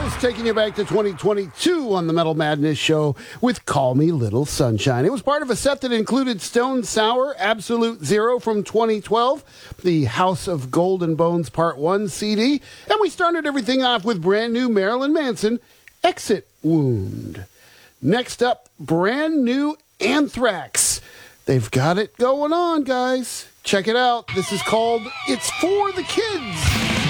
Ghost taking you back to 2022 on the Metal Madness Show with Call Me Little Sunshine. It was part of a set that included Stone Sour, Absolute Zero from 2012, the House of Golden Bones Part 1 CD, and we started everything off with brand new Marilyn Manson, Exit Wound. Next up, brand new Anthrax. They've got it going on, guys. Check it out. This is called It's for the Kids.